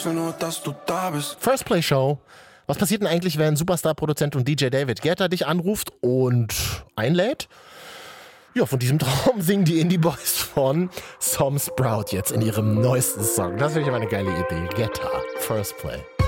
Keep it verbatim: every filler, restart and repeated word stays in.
nur, dass du da bist. First Play Show. Was passiert denn eigentlich, wenn Superstar-Produzent und D J David Guetta dich anruft und einlädt? Ja, von diesem Traum singen die Indie Boys von Some Sprout jetzt in ihrem neuesten Song. Das finde ich aber eine geile Idee. Guetta, First Play.